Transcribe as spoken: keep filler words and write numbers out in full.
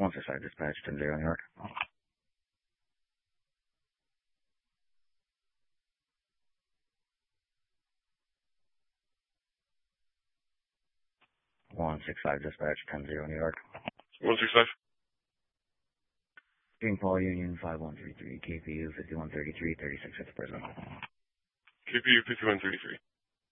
one six five dispatch, ten zero New York. one six five dispatch, ten zero New York. one six five. Green Paul Union five one three three, K P U fifty-one thirty-three, thirty-six fifth prison. K P U fifty-one thirty-three.